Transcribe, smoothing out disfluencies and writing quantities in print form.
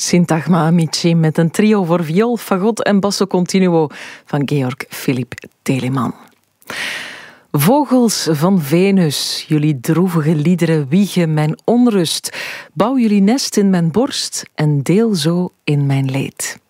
Sintagma Amici met een trio voor viool, fagot en basso continuo van Georg Philipp Telemann. Vogels van Venus, jullie droevige liederen wiegen mijn onrust. Bouw jullie nest in mijn borst en deel zo in mijn leed.